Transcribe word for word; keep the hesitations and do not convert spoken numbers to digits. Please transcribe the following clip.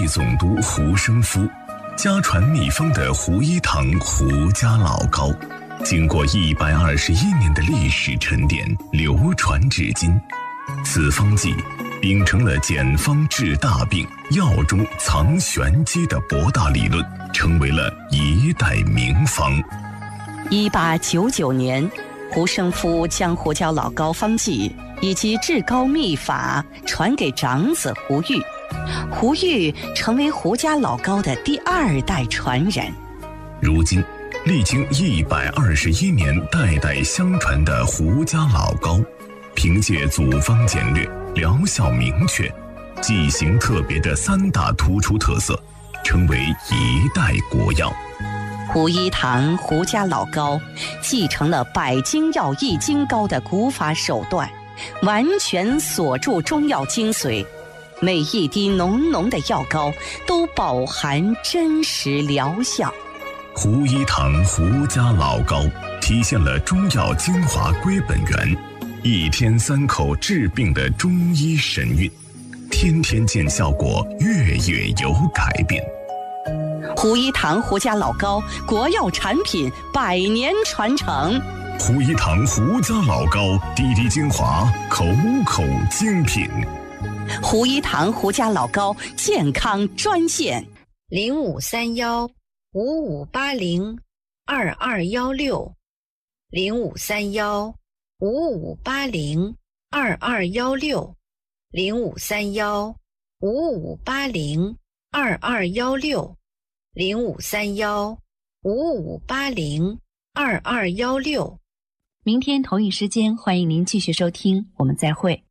卫总督胡生夫，家传秘方的胡一堂胡家老膏，经过一百二十一年的历史沉淀，流传至今。此方剂秉承了简方治大病、药中藏玄机的博大理论，成为了一代名方。 一八九九年，胡生夫将胡家老膏方剂以及治膏秘法传给长子胡玉，胡玉成为胡家老膏的第二代传人。 如今历经一百二十一年代代相传的胡家老膏，凭借组方简略、疗效明确、剂型特别的三大突出特色，成为一代国药。 胡一堂胡家老膏继承了百精药益精膏的古法手段，完全锁住中药精髓，每一滴浓浓的药膏都饱含真实疗效。 胡一堂胡家老膏体现了中药精华归本源，一天三口治病的中医神韵，天天见效果，月月有改变。 胡一堂胡家老膏国药产品百年传承。 胡一堂胡家老膏滴滴精华，口口精品。 胡一堂胡家老膏健康专线： 零五三幺五五八零二二幺六，零五三幺五五八零二二幺六，零五三幺五五八零二二幺六，零五三幺五五八零二二幺六。 明天同一时间，欢迎您继续收听，我们再会。